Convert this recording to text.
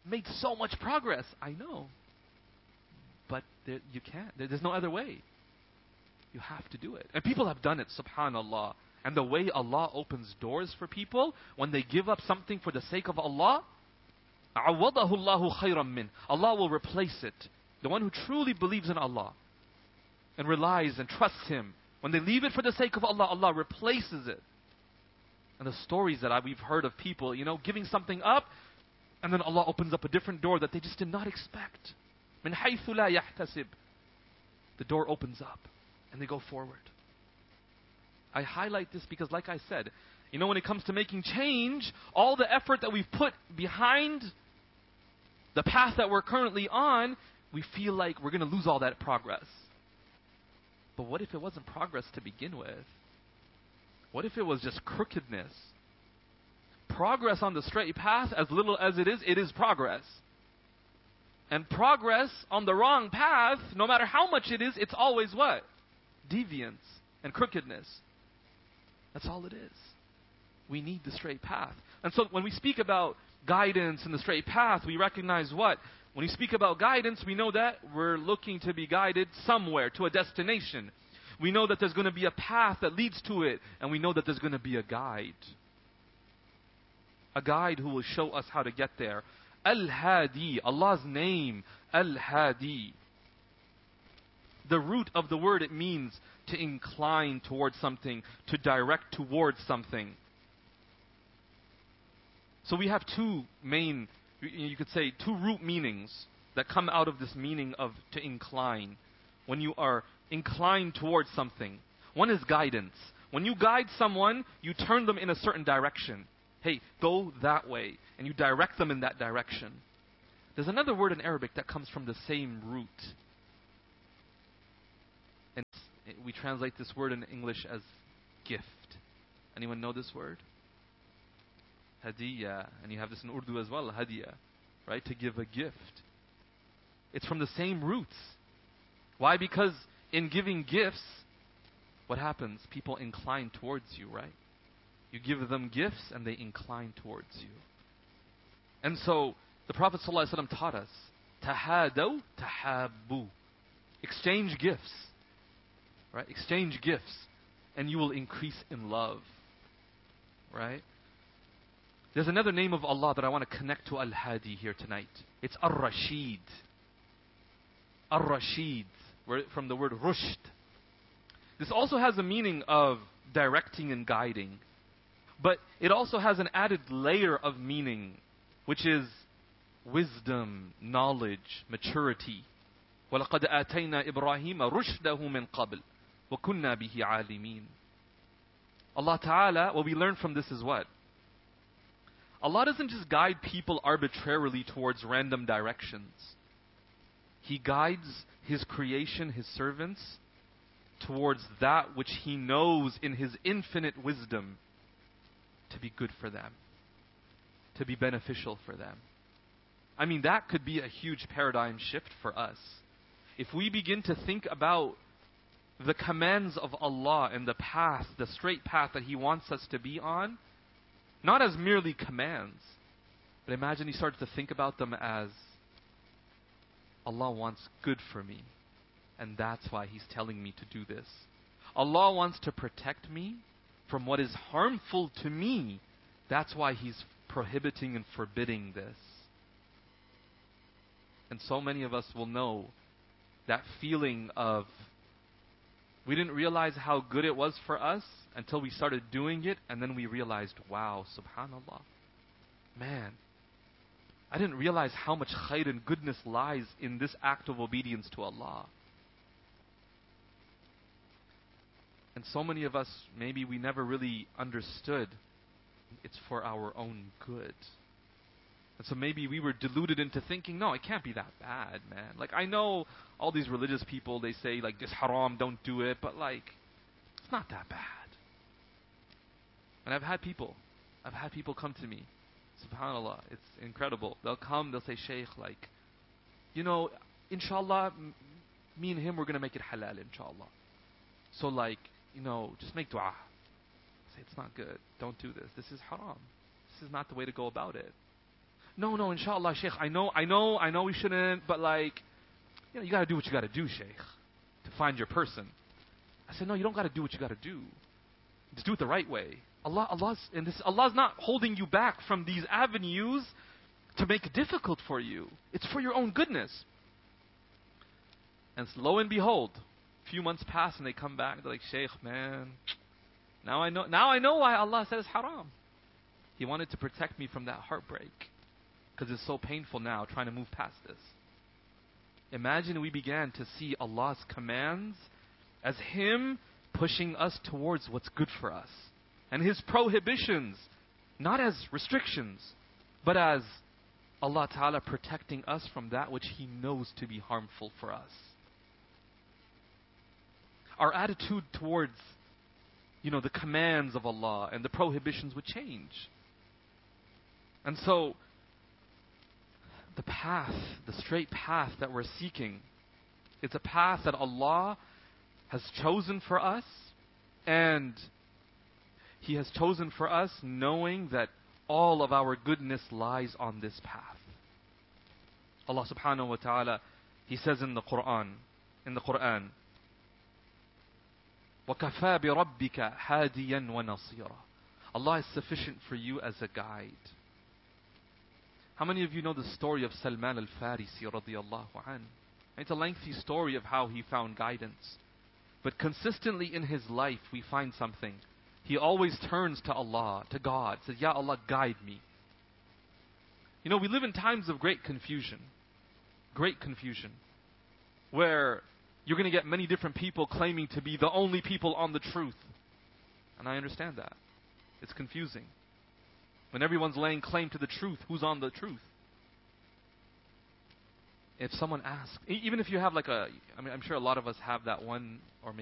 made so much progress. I know. But you can't. There's no other way. You have to do it. And people have done it, subhanAllah. And the way Allah opens doors for people, when they give up something for the sake of Allah, عَوَضَهُ اللَّهُ خَيْرًا مِّنْهُ. Allah will replace it. The one who truly believes in Allah and relies and trusts Him, when they leave it for the sake of Allah, Allah replaces it. And the stories that we've heard of people, giving something up, and then Allah opens up a different door that they just did not expect. مِنْ حَيْثُ لَا يَحْتَسِبْ. The door opens up, and they go forward. I highlight this because, like I said, when it comes to making change, all the effort that we've put behind the path that we're currently on, we feel like we're going to lose all that progress. But what if it wasn't progress to begin with? What if it was just crookedness? Progress on the straight path, as little as it is progress. And progress on the wrong path, no matter how much it is, it's always what? Deviance and crookedness. That's all it is. We need the straight path. And so when we speak about guidance and the straight path, we recognize what? When we speak about guidance, we know that we're looking to be guided somewhere, to a destination. We know that there's going to be a path that leads to it, and we know that there's going to be a guide. A guide who will show us how to get there. Al-Hadi, Allah's name, Al-Hadi. The root of the word, it means to incline towards something, to direct towards something. So we have two main, you could say, two root meanings that come out of this meaning of to incline. When you are inclined towards something. One is guidance. When you guide someone, you turn them in a certain direction. Hey, go that way. And you direct them in that direction. There's another word in Arabic that comes from the same root. And we translate this word in English as gift. Anyone know this word? Hadiyah. And you have this in Urdu as well, hadiyah. Right? To give a gift. It's from the same roots. Why? Because in giving gifts, what happens? People incline towards you, right? You give them gifts and they incline towards you. And so the Prophet ﷺ taught us, tahadaw tahabbu. Exchange gifts. Right? Exchange gifts. And you will increase in love. Right? There's another name of Allah that I want to connect to Al-Hadi here tonight. It's Ar-Rashid. Ar-Rashid. From the word rushd. This also has a meaning of directing and guiding. But it also has an added layer of meaning, which is wisdom, knowledge, maturity. وَلَقَدْ آتَيْنَا إِبْرَاهِيمَ رُشْدَهُ مِنْ قَبْلِ وَكُنَّا بِهِ عَالِمِينَ. Allah Ta'ala, what we learn from this is what? Allah doesn't just guide people arbitrarily towards random directions. He guides His creation, His servants, towards that which He knows in His infinite wisdom to be good for them, to be beneficial for them. I mean, that could be a huge paradigm shift for us. If we begin to think about the commands of Allah and the path, the straight path that He wants us to be on, not as merely commands, but imagine you start to think about them as Allah wants good for me, and that's why He's telling me to do this. Allah wants to protect me from what is harmful to me. That's why He's prohibiting and forbidding this. And so many of us will know that feeling of we didn't realize how good it was for us until we started doing it, and then we realized, wow, subhanallah. Man, I didn't realize how much khair and goodness lies in this act of obedience to Allah. And so many of us, maybe we never really understood it's for our own good. And so maybe we were deluded into thinking, no, it can't be that bad, man. Like, I know all these religious people, they say, like, this haram, don't do it. But, like, it's not that bad. And I've had people come to me. SubhanAllah, it's incredible. They'll come, they'll say, Shaykh, like, you know, inshallah, me and him, we're going to make it halal, inshallah. So, like, you know, just make dua. Say, it's not good. Don't do this. This is haram. This is not the way to go about it. No, inshallah, Shaykh, I know we shouldn't, but like, you got to do what you got to do, Shaykh, to find your person. I said, no, you don't got to do what you got to do. Just do it the right way. Allah's not holding you back from these avenues to make it difficult for you. It's for your own goodness. And lo and behold, a few months pass and they come back. They're like, Shaykh, man, now I know why Allah said it's haram. He wanted to protect me from that heartbreak, because it's so painful now trying to move past this. Imagine we began to see Allah's commands as Him pushing us towards what's good for us, and His prohibitions not as restrictions, but as Allah Ta'ala protecting us from that which He knows to be harmful for us. Our attitude towards, the commands of Allah and the prohibitions would change. And so, the path, the straight path that we're seeking, it's a path that Allah has chosen for us, and He has chosen for us knowing that all of our goodness lies on this path. Allah subhanahu wa ta'ala, He says in the Quran, وَكَفَى بِرَبِّكَ هَادِيًا وَنَصِيرًا. Allah is sufficient for you as a guide. How many of you know the story of Salman al-Farisi radiyallahu anhu? It's a lengthy story of how he found guidance. But consistently in his life, we find something. He always turns to Allah, to God, says, Ya Allah, guide me. We live in times of great confusion, where you're going to get many different people claiming to be the only people on the truth. And I understand that. It's confusing. When everyone's laying claim to the truth, who's on the truth? If someone asks, even if you have I'm sure a lot of us have that one, or maybe